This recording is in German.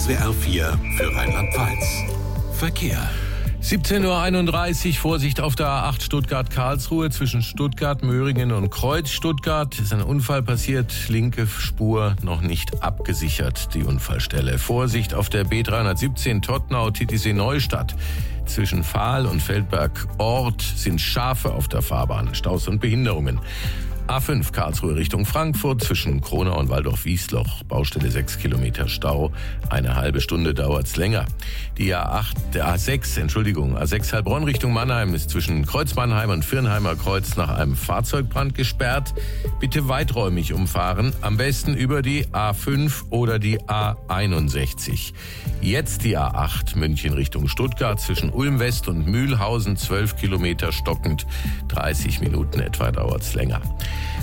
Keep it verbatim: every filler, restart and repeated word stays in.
S W R vier für Rheinland-Pfalz. Verkehr. siebzehn Uhr einunddreißig, Vorsicht auf der A acht Stuttgart-Karlsruhe zwischen Stuttgart, Möhringen und Kreuz Stuttgart. Ist ein Unfall passiert, linke Spur noch nicht abgesichert, die Unfallstelle. Vorsicht auf der B dreihundertsiebzehn Tottenau-Titisee-Neustadt. Zwischen Fahl und Feldberg-Ort sind Schafe auf der Fahrbahn, Staus und Behinderungen. A fünf Karlsruhe Richtung Frankfurt zwischen Kronau und Waldorf-Wiesloch. Baustelle sechs Kilometer Stau. Eine halbe Stunde dauert's länger. Die A acht, der A sechs, Entschuldigung, A sechs Heilbronn Richtung Mannheim ist zwischen Kreuz Mannheim und Viernheimer Kreuz nach einem Fahrzeugbrand gesperrt. Bitte weiträumig umfahren. Am besten über die A fünf oder die A einundsechzig. Jetzt die A acht München Richtung Stuttgart zwischen Ulm West und Mühlhausen. zwölf Kilometer stockend. dreißig Minuten etwa dauert's länger.